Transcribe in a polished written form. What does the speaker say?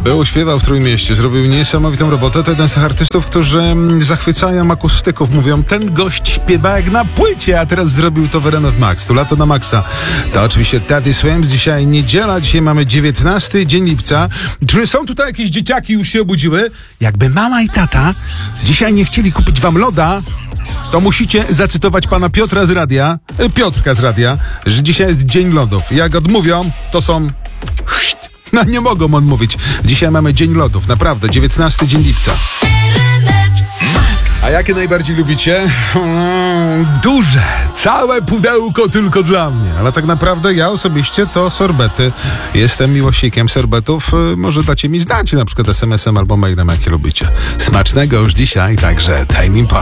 Był, śpiewał w Trójmieście, zrobił niesamowitą robotę. To jeden z tych artystów, którzy zachwycają akustyków. Mówią, ten gość śpiewa jak na płycie, a teraz zrobił to w RMF Max. Tu lato na maksa. To oczywiście Teddy Swims. Dzisiaj niedziela, dzisiaj mamy 19 dzień lipca. Czy są tutaj jakieś dzieciaki, już się obudziły? Jakby mama i tata dzisiaj nie chcieli kupić wam loda, to musicie zacytować pana Piotrka z radia, że dzisiaj jest dzień lodów. Jak odmówią, to są... No nie mogą odmówić. Dzisiaj mamy dzień lodów, naprawdę, 19 dzień lipca. A jakie najbardziej lubicie? Duże, całe pudełko tylko dla mnie. Ale tak naprawdę ja osobiście to sorbety. Jestem miłośnikiem sorbetów. Może dacie mi znać, na przykład SMS-em albo mailem, jakie lubicie. Smacznego już dzisiaj, także Timing Pop.